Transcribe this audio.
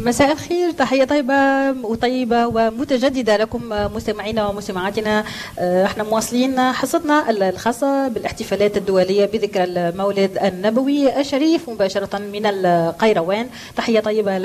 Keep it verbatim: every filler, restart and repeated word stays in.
مساء الخير، تحية طيبة وطيبة ومتجددة لكم مستمعينا ومستمعاتنا. احنا مواصلين حصتنا الخاصة بالاحتفالات الدولية بذكرى المولد النبوي الشريف مباشرة من القيروان. تحية طيبة